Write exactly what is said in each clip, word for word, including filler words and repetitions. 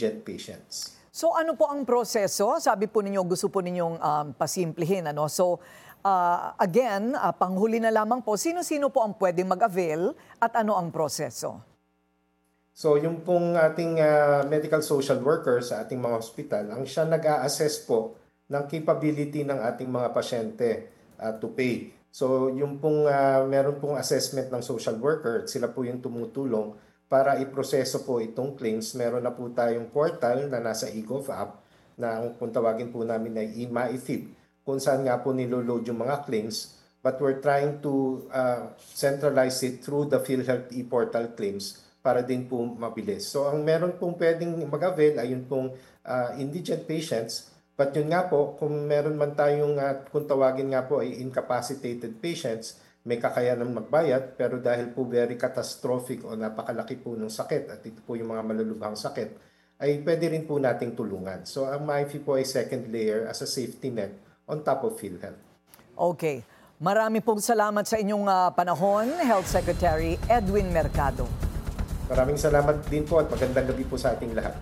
indigent patients. So ano po ang proseso? Sabi po ninyo, gusto po ninyong um, pasimplihin. Ano? So uh, again, uh, panghuli na lamang po, sino-sino po ang pwedeng mag-avail at ano ang proseso? So yung pong ating uh, medical social workers sa ating mga hospital, ang siya nag-a-assess po ng capability ng ating mga pasyente uh, to pay. So yung pong uh, meron pong assessment ng social worker, sila po yung tumutulong para iproseso po itong claims. Meron na po tayong portal na nasa eGov app na kung tawagin po namin ay e-MAIFib, kung saan nga po niloload yung mga claims, but we're trying to uh, centralize it through the PhilHealth e-portal claims para din po mabilis. So ang meron pong pwedeng mag-avail ay yun pong uh, indigent patients. But yun nga po, kung meron man tayong, uh, kung tawagin nga po ay incapacitated patients, may kakayanan magbayad, pero dahil po very catastrophic o napakalaki po ng sakit, at ito po yung mga malulubhang sakit, ay pwede rin po nating tulungan. So ang MAIFI po ay second layer as a safety net on top of PhilHealth. Okay. Marami pong salamat sa inyong uh, panahon, Health Secretary Edwin Mercado. Maraming salamat din po at magandang gabi po sa ating lahat.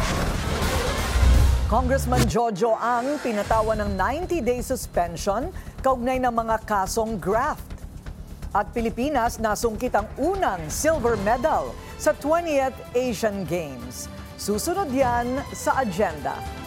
Congressman Jojo Ang pinatawan ng ninety-day suspension kaugnay ng mga kasong graft. At Pilipinas nasungkit ang unang silver medal sa twentieth Asian Games. Susunod yan sa agenda.